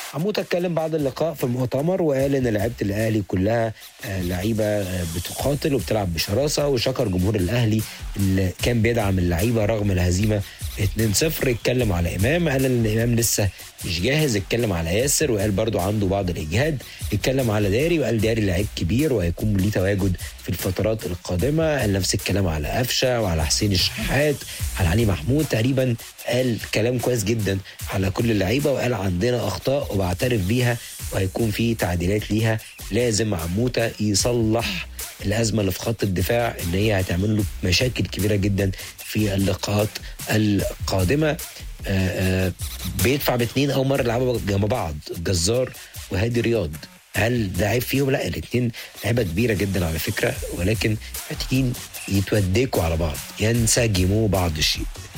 عموته اتكلم بعد اللقاء في المؤتمر وقال ان لعيبه الاهلي كلها لعيبه بتقاتل وبتلعب بشراسه، وشكر جمهور الاهلي اللي كان بيدعم اللعيبه رغم الهزيمه 2-0. اتكلم على امام، قال ان امام لسه مش جاهز. اتكلم على ياسر وقال برضو عنده بعض الاجهاد. اتكلم على داري وقال داري لعيب كبير وهيكون ليه تواجد في الفترات القادمه. قال نفس الكلام على قفشه وعلى حسين الشحات، على علي محمود. تقريبا قال كلام كويس جدا على كل اللعيبه، وقال عندنا اخطاء وبعترف بيها وهيكون في تعديلات ليها. لازم عموته يصلح الازمه اللي في خط الدفاع، ان هي هتعمل له مشاكل كبيره جدا في اللقاءات القادمه. بيدفع باثنين اول مره يلعبوا جنب بعض، الجزار وهادي رياض. هل ده عيب فيهم؟ لا، الاثنين لعيبه كبيره جدا على فكره، ولكن محتاجين يتودكوا على بعض، ينسجموا بعض الشيء.